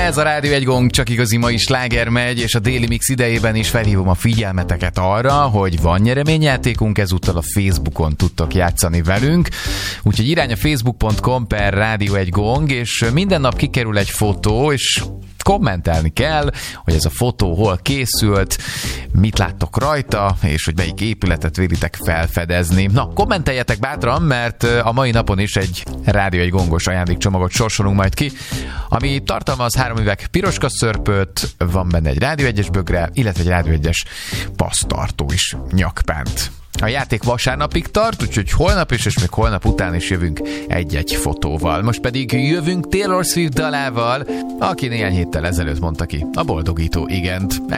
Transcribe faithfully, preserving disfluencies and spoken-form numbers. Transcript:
Ez a Rádió egy Gong, csak igazi mai sláger megy, és a Déli Mix idejében is felhívom a figyelmeteket arra, hogy van nyereményjátékunk, ezúttal a Facebookon tudtok játszani velünk. Úgyhogy irány a facebook pont com per Rádió egy Gong, és minden nap kikerül egy fotó, és kommentelni kell, hogy ez a fotó hol készült, mit láttok rajta, és hogy melyik épületet vélitek felfedezni. Na, kommenteljetek bátran, mert a mai napon is egy Rádió egy Gongos ajándékcsomagot sorsolunk majd ki, ami tartalmaz három üveg piroska szörpöt, van benne egy Rádió egyes bögre, illetve egy Rádió egyes passztartó is nyakpánt. A játék vasárnapig tart, úgyhogy holnap is, és még holnap után is jövünk egy-egy fotóval. Most pedig jövünk Taylor Swift dalával, aki néhány héttel ezelőtt mondta ki a boldogító igent.